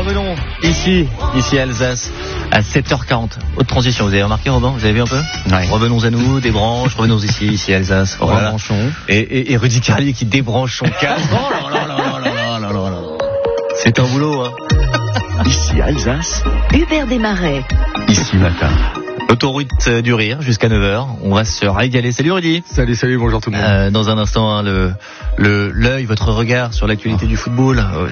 revenons ici à Alsace, à 7h40. Haute transition, vous avez remarqué, Robin? Vous avez vu un peu? Ouais. Revenons à nous, des branches, revenons ici à Alsace. Voilà. Rebranchons. Et Rudy Carlier qui débranche son casque. Oh là là là là là là là là. C'est un boulot, hein. Ici à Alsace, Hubert Desmarais. Ici matin. Autoroute du rire jusqu'à 9h. On va se régaler. Salut Rudy. Salut, bonjour tout le monde. Dans un instant, hein, l'œil, votre regard sur l'actualité du football.